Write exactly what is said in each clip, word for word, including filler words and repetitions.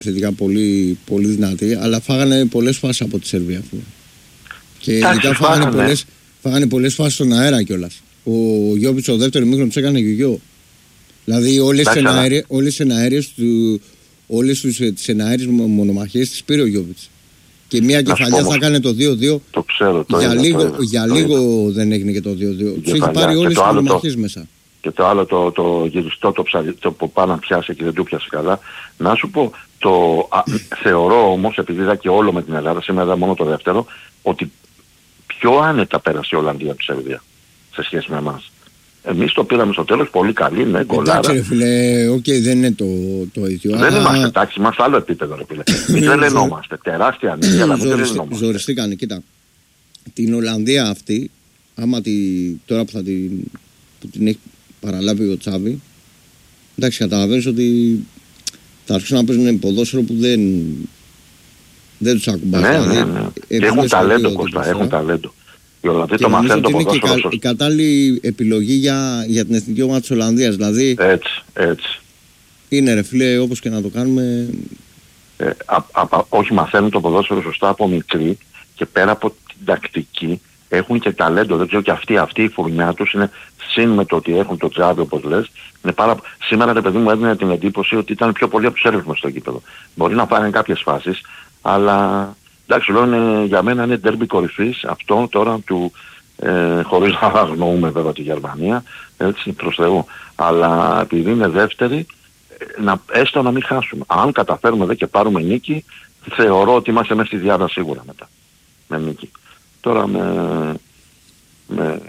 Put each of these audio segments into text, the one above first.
θετικά πολύ, πολύ δυνατοί, αλλά φάγανε πολλές φάσεις από τη Σερβία. Και ειδικά φάγανε πολλές, φάγανε πολλές φάσεις στον αέρα κιόλας. Ο Γιώβιτς ο δεύτερο ημίχρονο τους έκανε γιογιό. Δηλαδή όλες τις εναέριες, όλες τις εναέριες του, όλες τις εναέριες μονομαχίες τις πήρε ο Γιώβιτς. Και μια κεφαλιά θα έκανε το δύο δύο. Το ξέρω, το για είδα, λίγο, το είδα, για το λίγο είδα. δεν έγινε και το δύο δύο. Τους έχει πάρει όλες τις μονομαχίες μέσα. Και το άλλο το, το γυριστό το, ψαλι, το που πάνω πιάσε και δεν του πιάσε καλά. Να σου πω, το, α, θεωρώ όμως, επειδή είδα και όλο με την Ελλάδα, σήμερα είδα μόνο το δεύτερο, ότι πιο άνετα πέρασε η Ολλανδία από τη Σερβία σε σχέση με εμάς. Εμείς το πήραμε στο τέλος, πολύ καλή, ναι, γκολάρα. Εντάξει ρε φίλε, οκ, okay, δεν είναι το, το ίδιο. Δεν αλλά... είμαστε, εντάξει, είμαστε άλλο επίπεδο ρε φίλε. Μην τρελαινόμαστε, τεράστια νίκη, αλλά μην τρελαινόμαστε. Ζοριστήκανε, κοίτα. Την Ολλανδία αυτή, άμα τη, τώρα που θα την, που την έχει παραλάβει ο Τσάβη, εντάξει, καταλαβαίνεις ότι θα αρχίσουν να παίζουν ποδόσφαιρο που δεν, δεν τους ακουμπάει. Ναι, ναι, ναι. Και έχουν ταλέντο, Κώστα, έχουν ταλέντο. Οι Ολλανδοί το μαθαίνουν το ποδόσφαιρο. Είναι και η κατάλληλη επιλογή για, για την εθνική ομάδα της Ολλανδίας. Δηλαδή, έτσι, έτσι. Είναι ρε φίλε, όπως και να το κάνουμε. Ε, α, α, όχι, μαθαίνουν το ποδόσφαιρο σωστά από μικρή και πέρα από την τακτική έχουν και ταλέντο. Δεν ξέρω και αυτή, αυτή η φουρνιά τους είναι συν με το ότι έχουν το Τζάβι όπως λες. Είναι πάρα... Σήμερα το παιδί μου έδινε την εντύπωση ότι ήταν πιο πολύ από τους Σέρβους στο γήπεδο. Μπορεί να πάνε κάποιες φάσεις, αλλά εντάξει, λέω, είναι, για μένα είναι ντέρμπι κορυφής αυτό τώρα του, ε, χωρίς να αγνοούμε βέβαια τη Γερμανία, έτσι προς Θεού. Αλλά επειδή είναι δεύτερη, να, έστω να μην χάσουμε. Αν καταφέρουμε δε και πάρουμε νίκη, θεωρώ ότι είμαστε μέσα στη διάδα σίγουρα μετά. Με νίκη. Τώρα με... με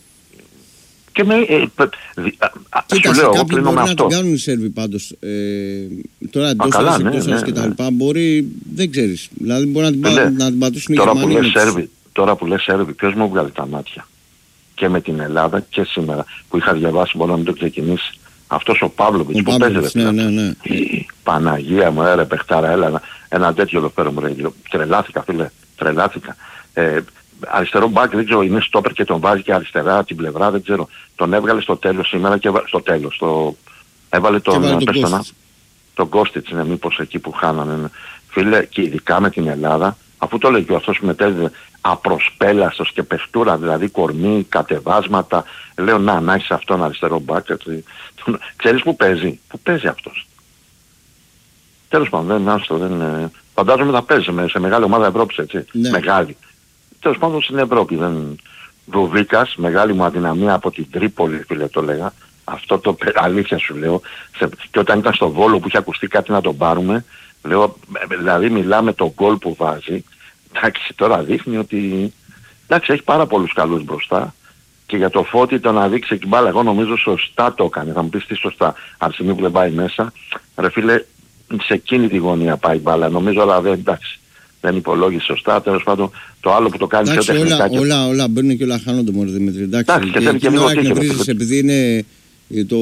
και με... Ε, δι, α, κοίτα, σου λέω, εγώ κλείνω με αυτό. Να την κάνουν οι Σέρβοι πάντως. Ε, τώρα εντός καλά, ναι, εκτός ναι, και τα ναι. λοιπά, μπορεί, δεν ξέρεις. Δηλαδή μπορεί να την, πά, να την πατήσουν οι τώρα Γερμανοί. Που λες Σέρβοι, τώρα που λες Σέρβοι, ποιος μου βγάλει τα μάτια. Και με την Ελλάδα και σήμερα που είχα διαβάσει, μπορεί να μην το ξεκινήσει. Αυτός ο Παύλοβιτς που παίζει, ναι, ναι, ναι. Η Παναγία μου, έρε παιχτάρα, έλα, ένα, ένα τέτοιο εδώ πέρα μου ρε, τρελάθηκα φίλε, τρελάθηκα. Ε, αριστερό μπακ, δεν ξέρω, είναι στόπερ και τον βάζει και αριστερά την πλευρά, δεν ξέρω. Τον έβγαλε στο τέλος σήμερα και στο τέλος, το, έβαλε τον, τον, τον, τον Κώστιτς, είναι μήπως εκεί που χάνανε. Φίλε, και ειδικά με την Ελλάδα, αφού το λέει και αυτός που μετέδιδε απροσπέλαστος και παιχτούρα, δηλαδή κορμί, κατεβάσματα, λέω να, να έχεις αυτόν αριστερό μπακ. Ξέρεις που παίζει, που παίζει αυτός. Τέλος πάντων, δεν άστο, δεν... Φαντάζομαι θα παίζει σε μεγάλη ομάδα Ευρώπης, έτσι, ναι. Μεγάλη. Τέλος πάντων στην Ευρώπη, δεν... Δουβίκας, μεγάλη μου αδυναμία από την Τρίπολη, φίλε, το λέγα. Αυτό το αλήθεια σου λέω. Σε... Και όταν ήταν στο Βόλο που είχε ακουστεί κάτι να τον πάρουμε, λέω, δηλαδή μιλάμε το γκολ που βάζει. Εντάξει, τώρα δείχνει ότι... Εντάξει, έχει πάρα πολλούς καλούς μπροστά. Και για το Φώτη το να δείξει την μπάλα, εγώ νομίζω σωστά το έκανε. Θα μου πεις τι σωστά. Αν στιγμή που δεν πάει μέσα, ρε φίλε, σε εκείνη τη γωνία πάει η μπάλα. Νομίζω, αλλά δεν, εντάξει, δεν υπολόγισε σωστά. Τέλος πάντων, το άλλο που το κάνει πιο τεχνικά. Όλα, και... όλα, όλα μπαίνουν και όλα χάνονται μόνο Δημήτρη. Εντάξει, εντάξει, και, και, και, και, και, και επειδή είναι το,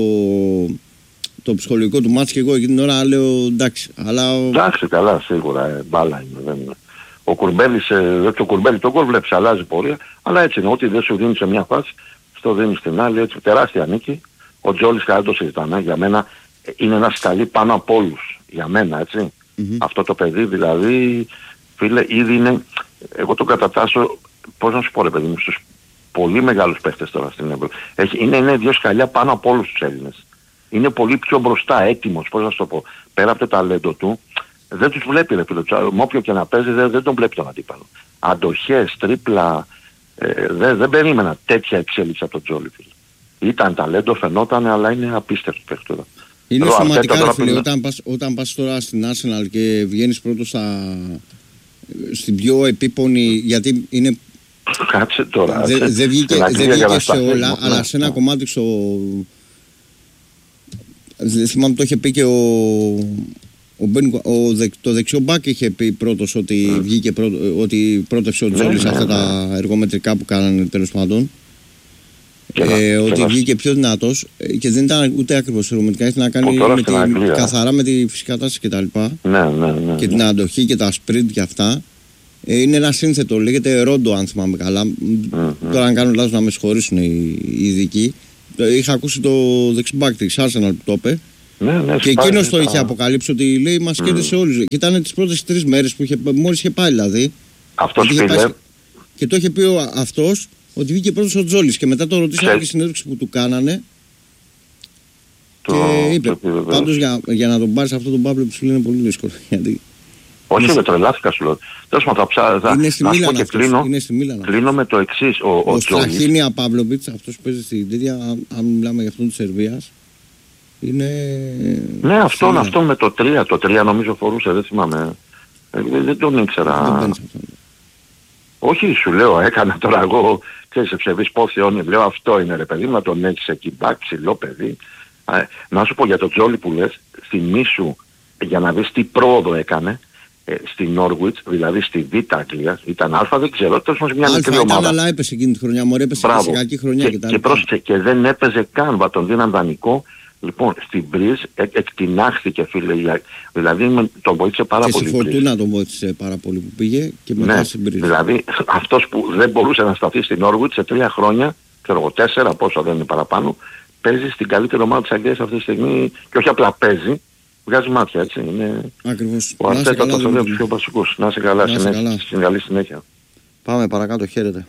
το ψυχολογικό του μάτς και εγώ εκείνη την ώρα λέω εντάξει. Αλλά... εντάξει, καλά, σίγουρα, ε, μπάλα είναι. Δεν είναι. Ο Κουρμπέλης, ε, το Κουρμπέλη τον γκολ βλέπεις, αλλάζει πορεία, αλλά έτσι είναι, ό,τι δεν σου δίνει σε μια φάση, στο δίνει στην άλλη, έτσι, τεράστια νίκη. Ο Τζόλης καλά το συζητάμε, για μένα είναι ένα σκαλί πάνω από όλους, για μένα, έτσι. Mm-hmm. Αυτό το παιδί δηλαδή, φίλε, ήδη είναι, εγώ το κατατάσσω, πώς να σου πω ρε παιδί μου, στους πολύ μεγάλους παίχτες τώρα στην Ευρώπη. Είναι, είναι δύο σκαλιά πάνω από όλους τους Έλληνες. Είναι πολύ πιο μπροστά, έτοιμος, πώς να σου το πω, πέρα από το ταλέντο του. Δεν τους βλέπει ρε φίλε, με όποιο και να παίζει δεν, δεν τον βλέπει τον αντίπαλο. Αντοχές, τρίπλα, ε, δεν, δεν περίμενα τέτοια εξέλιξη από τον Τζόλι φίλε. Ήταν ταλέντο, φαινόταν, αλλά είναι απίστευτο παίχτωρα. Είναι Ρο, σωματικά ρε φίλε, όταν πας, όταν πας τώρα στην Arsenal και βγαίνεις πρώτος στα, στην πιο επίπονη, γιατί είναι... Κάτσε τώρα. Δεν δε βγήκε, δε βγήκε σε όλα, ναι, αλλά σε ένα ναι. κομμάτι στο... Δεν θυμάμαι το είχε πει και ο... Ο Ben, ο δεξ, το δεξιό μπακ είχε πει πρώτος ότι, mm. βγήκε πρώτο, ότι πρότευσε ο Τζόλης mm. αυτά τα εργομετρικά που κάνανε τέλος πάντων. Και ε, να, ότι και βγήκε να... πιο δυνατός και δεν ήταν ούτε ακριβώς εργομετρικά, είχε να κάνει με τη, καθαρά με τη φυσική κατάσταση κτλ. Ναι, ναι, ναι, και την ναι. αντοχή και τα sprint και αυτά. Ε, είναι ένα σύνθετο, λέγεται Ρόντο αν θυμάμαι καλά. Mm-hmm. Τώρα αν κάνω λάθος να με συγχωρήσουν οι, οι ειδικοί. Είχα ακούσει το δεξιμπάκ της Arsenal που το είπε. Ναι, ναι, και εκείνος το είχε αποκαλύψει ότι λέει μας mm. κέρδισε όλους. Και ήταν τις πρώτες τρεις μέρες που είχε, μόλις είχε πάει δηλαδή. Αυτός φίλε. Πάει, και το είχε πει ο, αυτός ότι βγήκε πρώτος ο Τζόλης. Και μετά το ρωτήσαμε και συνέντευξη που του κάνανε. Το, και είπε, το πάντως για, για να τον πάρεις αυτό τον Παύλο που σου λέει είναι πολύ δύσκολο. Γιατί... Όχι, δεν τρελάθηκα σου λέω. Τέλος πάντων, θα ψάχνω. Είναι στη Μίλαν και κλείνω, κλείνω με το εξής. Ο, ο, ο Στραχίνια Παύλοβιτς, αυτός που παίζει στην τέτοια, αν μιλάμε για αυτόν της Σερβίας, είναι... Ναι, αυτόν, αυτόν με το τρία. Το τρία νομίζω φορούσε, δεν θυμάμαι. Ε, δεν τον ήξερα. Δεν όχι, σου λέω, έκανα τώρα εγώ, ξέρεις, σε ψευδής πόθιον, λέω αυτό είναι ρε παιδί, να τον έχεις εκεί μπακ, ψηλό παιδί. Ε, να σου πω για το Τζόλι που λες, θυμήσου για να δεις τι πρόοδο έκανε ε, στη Νόρουιτς, δηλαδή στη Β' Αγγλία, ήταν Α, δεν ξέρω, τέλος πάντων μια μικρή ομάδα. Ήταν, αλλά έπεσε εκείνη τη χρονιά, μωρέ, έπεσε σε κακή χρονιά και, και, και, πρόσεξε, και δεν έπαιζε καν, βα, τον δίναν δανεικό. Λοιπόν, στην Μπριζ ε, εκτινάχθηκε φίλε, δηλαδή με, τον βοήθησε πάρα και πολύ. Και στη Φορτούνα τον βοήθησε πάρα πολύ που πήγε και μετά ναι, στην Μπριζ. Δηλαδή αυτός που δεν μπορούσε να σταθεί στην Νόρουιτς σε τρία χρόνια, ξέρω εγώ τέσσερα, πόσο δεν είναι παραπάνω, παίζει στην καλύτερη ομάδα της Αγγλίας αυτή τη στιγμή και όχι απλά παίζει, βγάζει μάτια, έτσι. Είναι... Ακριβώς. Ο Αρτέτα το θεωρεί από τους πιο βασικούς. Να είσαι καλά, συνέχεια, στην καλή συνέχεια. Πάμε παρακάτω, χαίρετε.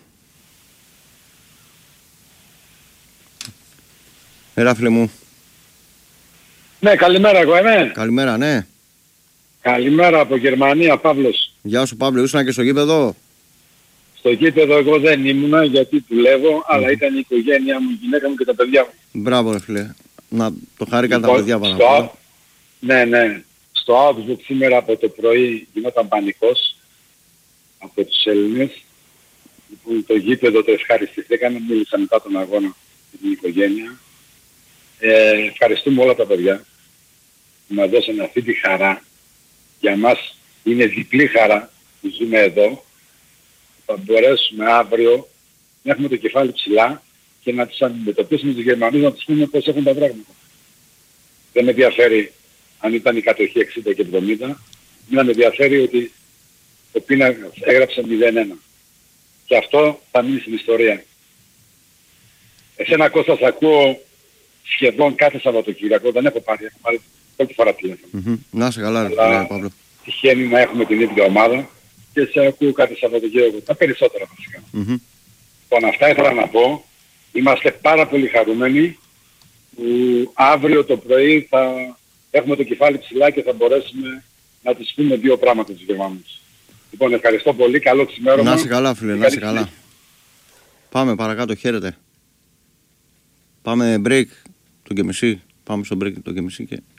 Έλα φίλε μου. Ναι, καλημέρα εγώ είμαι. Καλημέρα, ναι. Καλημέρα από Γερμανία, Παύλος. Γεια σου Παύλο, ήσουν και στο γήπεδο. Στο γήπεδο εγώ δεν ήμουνα γιατί δουλεύω, mm. αλλά ήταν η οικογένειά μου, η γυναίκα μου και τα παιδιά μου. Μπράβο ρε φίλε. Να το χάρηκαν λοιπόν, τα παιδιά πάνω. Στο... Ναι, ναι. Στο Augsburg σήμερα από το πρωί γινόταν πανικός από τους Έλληνες. Λοιπόν, το γήπεδο το ευχαριστηθήκαμε, μίλησα μετά τον αγώνα με την οικογένεια. Ε, ευχαριστούμε όλα τα παιδιά που μας δώσαν αυτή τη χαρά. Για μας είναι διπλή χαρά που ζούμε εδώ. Θα μπορέσουμε αύριο να έχουμε το κεφάλι ψηλά και να τους αντιμετωπίσουμε τους Γερμανούς, να τους πούμε πώς έχουν τα πράγματα. Δεν με ενδιαφέρει αν ήταν η κατοχή εξήντα και εβδομήντα, με ενδιαφέρει ότι ο πίνακας έγραψε μηδέν ένα. Και αυτό θα μείνει στην ιστορία. Εσένα Κώστα σ' ακούω σχεδόν κάθε Σαββατοκύριακο, δεν έχω πάρει, έχω πάρει πρώτη φορά τηλέφωνο. Mm-hmm. Να σε καλά ρε Παύλο. Τυχαίνει να έχουμε την ίδια ομάδα και σε ακούω κάθε Σαββατοκύριακο, τα περισσότερα βασικά. Mm-hmm. Λοιπόν, αυτά ήθελα να πω. Είμαστε πάρα πολύ χαρούμενοι που αύριο το πρωί θα έχουμε το κεφάλι ψηλά και θα μπορέσουμε να τους πούμε δύο πράγματα στους Γερμανούς. Λοιπόν, ευχαριστώ πολύ. Καλό ξημέρωμα. Να είσαι καλά φίλε, να είσαι καλά. Πάμε παρακάτω, χαίρετε. Πάμε break το και μισή. Πάμε στο break το και μισή και...